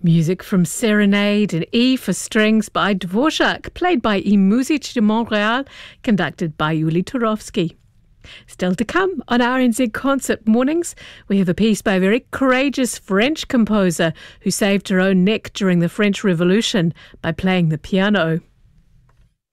Music from Serenade in E for Strings by Dvorak, played by I Musici de Montréal, conducted by Uli Turovsky. Still to come on RNZ Concert Mornings, we have a piece by a very courageous French composer who saved her own neck during the French Revolution by playing the piano.